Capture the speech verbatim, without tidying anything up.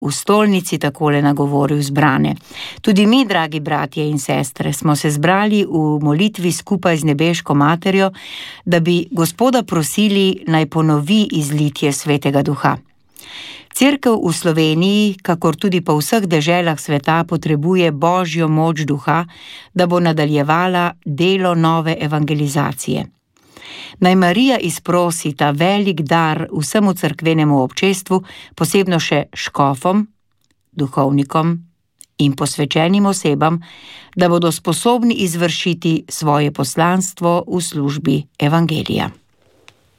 v stolnici takole nagovoril zbrane. Tudi mi, dragi bratje in sestre, smo se zbrali v molitvi skupaj z nebeško materjo, da bi Gospoda prosili, naj ponovi izlitje Svetega Duha. Cerkev v Sloveniji, kakor tudi po vseh deželah sveta, potrebuje Božjo moč Duha, da bo nadaljevala delo nove evangelizacije. Naj Marija izprosi ta velik dar vsemu cerkvenemu občestvu, posebno še škofom, duhovnikom in posvečenim osebam, da bodo sposobni izvršiti svoje poslanstvo v službi evangelija.